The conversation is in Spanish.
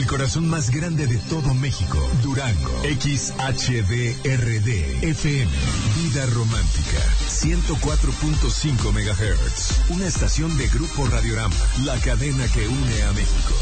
corazón más grande de todo México, Durango. XHDRD FM. Vida Romántica. 104.5 MHz. Una estación de Grupo Radiorama. La cadena que une a México.